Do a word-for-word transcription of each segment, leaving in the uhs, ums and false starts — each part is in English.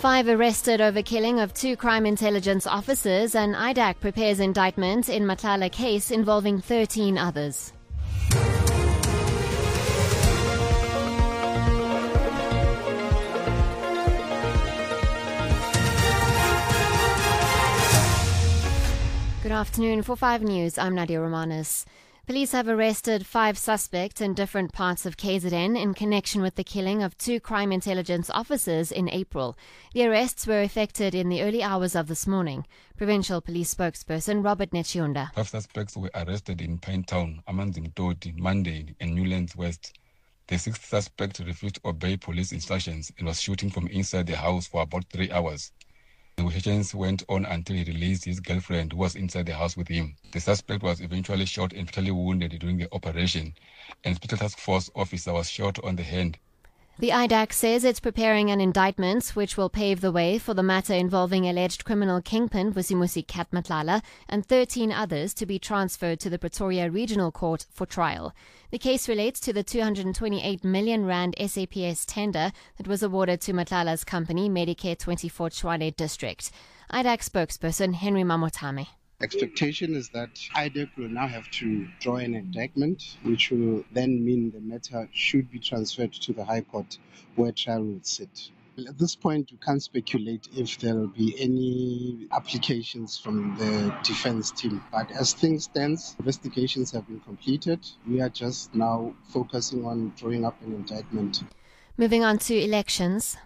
Five arrested over killing of two crime intelligence officers, and I D A C prepares indictment in Matlala case involving thirteen others. Good afternoon. For five News, I'm Nadia Romanis. Police have arrested five suspects in different parts of K Z N in connection with the killing of two crime intelligence officers in April. The arrests were effected in the early hours of this morning. Provincial Police spokesperson Robert Nechiunda. Five suspects were arrested in Pinetown, Amanzimtoti, Monday, and Newlands West. The sixth suspect refused to obey police instructions and was shooting from inside the house for about three hours. Negotiations went on until he released his girlfriend, who was inside the house with him. The suspect was eventually shot and fatally wounded during the operation, and Special Task Force officer was shot on the hand. The I D A C says it's preparing an indictment which will pave the way for the matter involving alleged criminal kingpin Vusimusi Cat Matlala and thirteen others to be transferred to the Pretoria Regional Court for trial. The case relates to the two hundred twenty-eight million rand S A P S tender that was awarded to Matlala's company Medicare twenty-four Tshwane District. I D A C spokesperson Henry Mamotame. Expectation is that I D A C will now have to draw an indictment, which will then mean the matter should be transferred to the High Court, where trial will sit. At this point, we can't speculate if there will be any applications from the defense team. But as things stand, investigations have been completed. We are just now focusing on drawing up an indictment. Moving on to elections.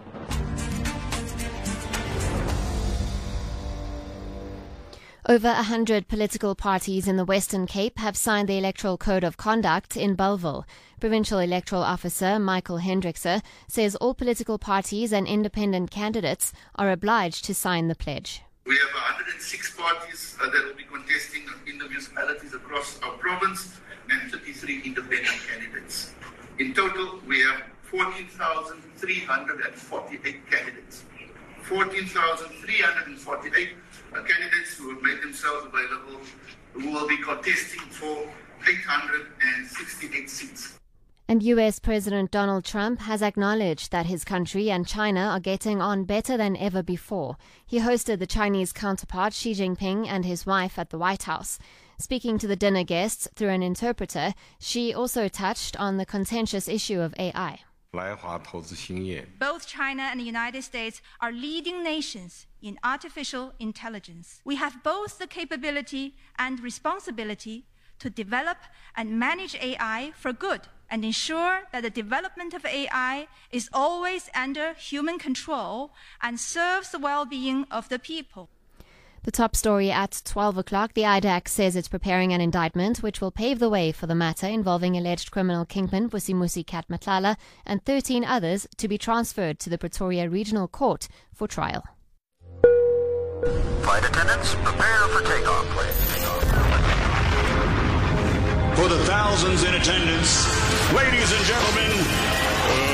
Over a hundred political parties in the Western Cape have signed the Electoral Code of Conduct in Bellville. Provincial Electoral Officer Michael Hendrickse says all political parties and independent candidates are obliged to sign the pledge. We have one hundred six parties uh, that will be contesting in the municipalities across our province and thirty-three independent candidates. In total, we have fourteen thousand three hundred forty-eight candidates. fourteen thousand three hundred forty-eight uh, candidates who have made themselves available, who will be contesting for eight hundred sixty-eight seats. And U S President Donald Trump has acknowledged that his country and China are getting on better than ever before. He hosted the Chinese counterpart Xi Jinping and his wife at the White House. Speaking to the dinner guests through an interpreter, Xi also touched on the contentious issue of A I. Both China and the United States are leading nations in artificial intelligence. We have both the capability and responsibility to develop and manage A I for good and ensure that the development of A I is always under human control and serves the well-being of the people. The top story at twelve o'clock, the I D A C says it's preparing an indictment which will pave the way for the matter involving alleged criminal kingpin Vusimusi Cat Matlala and thirteen others to be transferred to the Pretoria Regional Court for trial. Flight attendants, prepare for takeoff, please. For the thousands in attendance, ladies and gentlemen,